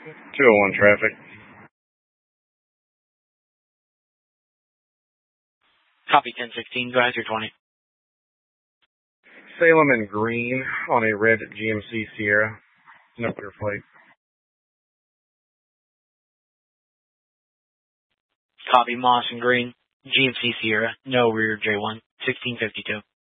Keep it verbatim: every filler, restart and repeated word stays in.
two oh one traffic. Copy ten sixteen, go ahead, your twenty. Salem and Green on a red G M C Sierra. No clear plate. Copy Moss and Green, G M C Sierra, no rear J one, sixteen fifty-two.